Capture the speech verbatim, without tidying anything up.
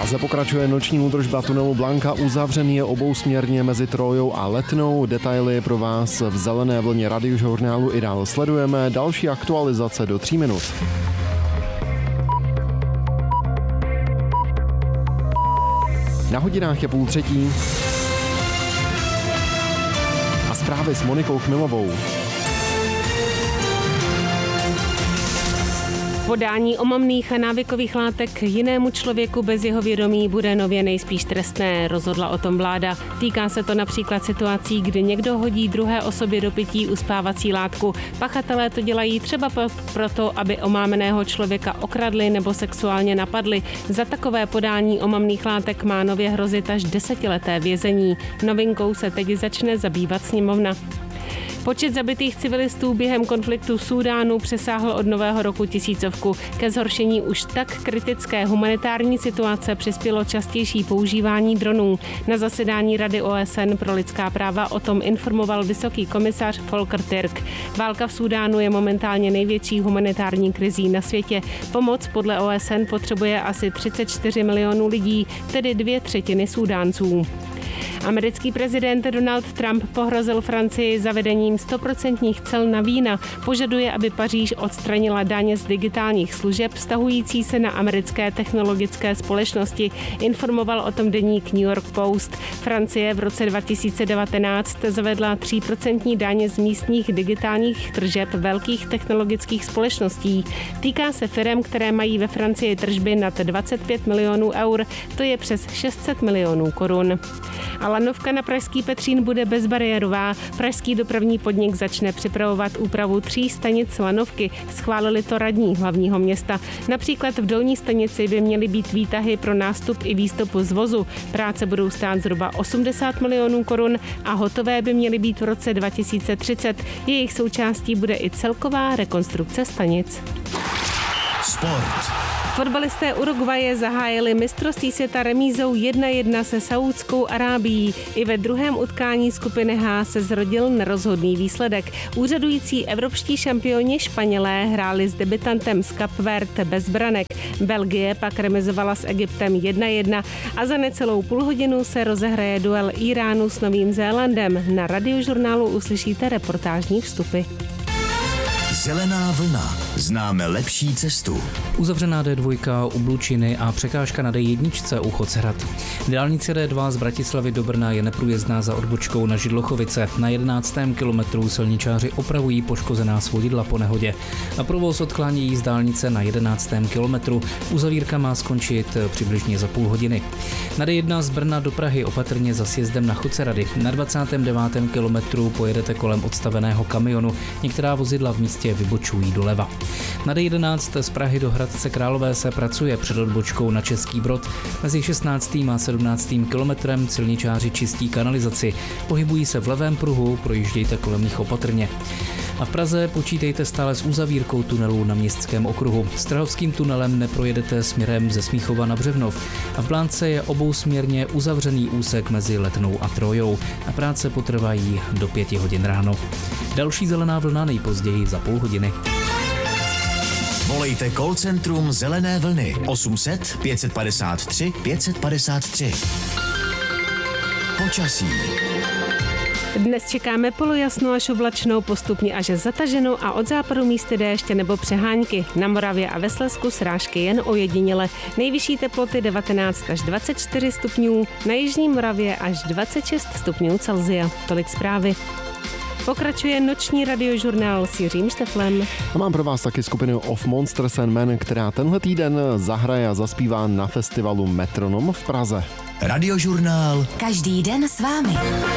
Praze pokračuje noční údržba tunelu Blanka, uzavřený je obousměrně mezi Trojou a Letnou. Detaily pro vás v zelené vlně Radiožurnálu i dál sledujeme. Další aktualizace do tří minut. Na hodinách je půl třetí. A zprávy s Monikou Chmilovou. Podání omamných a návykových látek jinému člověku bez jeho vědomí bude nově nejspíš trestné, rozhodla o tom vláda. Týká se to například situací, kdy někdo hodí druhé osobě do pití uspávací látku. Pachatelé to dělají třeba proto, aby omámeného člověka okradli nebo sexuálně napadli. Za takové podání omamných látek má nově hrozit až desetileté vězení. Novinkou se teď začne zabývat sněmovna. Počet zabitých civilistů během konfliktu v Súdánu přesáhl od nového roku tisícovku. Ke zhoršení už tak kritické humanitární situace přispělo častější používání dronů. Na zasedání Rady O S N pro lidská práva o tom informoval vysoký komisař Volker Türk. Válka v Súdánu je momentálně největší humanitární krizí na světě. Pomoc podle O S N potřebuje asi třicet čtyři milionů lidí, tedy dvě třetiny Súdánců. Americký prezident Donald Trump pohrozil Francii zavedením stoprocentních cel na vína. Požaduje, aby Paříž odstranila daně z digitálních služeb vztahující se na americké technologické společnosti. Informoval o tom deník New York Post. Francie v roce dva tisíce devatenáct zavedla tříprocentní daně z místních digitálních tržeb velkých technologických společností. Týká se firem, které mají ve Francii tržby nad dvacet pět milionů eur, to je přes šest set milionů korun. A lanovka na pražský Petřín bude bezbariérová. Pražský dopravní podnik začne připravovat úpravu tří stanic lanovky. Schválili to radní hlavního města. Například v dolní stanici by měly být výtahy pro nástup i výstup z vozu. Práce budou stát zhruba osmdesát milionů korun a hotové by měly být v roce dva tisíce třicet. Jejich součástí bude i celková rekonstrukce stanic. Sport. Fotbalisté Uruguaye zahájili mistrovství světa remízou jedna jedna se Saúdskou Arábií. I ve druhém utkání skupiny H se zrodil nerozhodný výsledek. Úřadující evropští šampioni Španělé hráli s debutantem z Kap Verde bez branek. Belgie pak remizovala s Egyptem jedna jedna a za necelou půl hodinu se rozehraje duel Íránu s Novým Zélandem. Na Radiožurnálu uslyšíte reportážní vstupy. Zelená vlna. Známe lepší cestu. Uzavřená D dva u Blučiny a překážka na D jedna u Chocehrad. Dálnice D dva z Bratislavy do Brna je neprůjezdná za odbočkou na Židlochovice. Na jedenáctém kilometru silničáři opravují poškozená svodidla po nehodě. A provoz odklánějí z dálnice na jedenáctém kilometru. Uzavírka má skončit přibližně za půl hodiny. Na D jedna z Brna do Prahy opatrně za sjezdem na Chocerady. Na dvacátém devátém kilometru pojedete kolem odstaveného kamionu. Některá vozidla v místě vybočují doleva. Na D jedenáct z Prahy do Hradce Králové se pracuje před odbočkou na Český Brod. Mezi šestnáctým a sedmnáctým kilometrem silničáři čistí kanalizaci. Pohybují se v levém pruhu, projíždějte kolem nich opatrně. A v Praze počítejte stále s uzavírkou tunelu na Městském okruhu. S Trhovským tunelem neprojedete směrem ze Smíchova na Břevnov. A v Blánce je obousměrně uzavřený úsek mezi Letnou a Trojou. A práce potrvají do pěti hodin ráno. Další zelená vlna nejpozději za půl hodiny. Volejte call centrum Zelené vlny osm set pět padesát tři pět padesát tři. Počasí. Dnes čekáme polojasnou až oblačnou, postupně až zataženou a od západu místy déště nebo přehánky. Na Moravě a ve Slezsku srážky jen ojediněle. Nejvyšší teploty devatenáct až dvacet čtyři stupňů, na jižní Moravě až dvacet šest stupňů Celsia. Tolik zprávy. Pokračuje noční radiožurnál s Jiřím Šteflem. A mám pro vás taky skupinu Of Monsters and Men, která tenhle týden zahraje a zaspívá na festivalu Metronom v Praze. Radiožurnál. Každý den s vámi.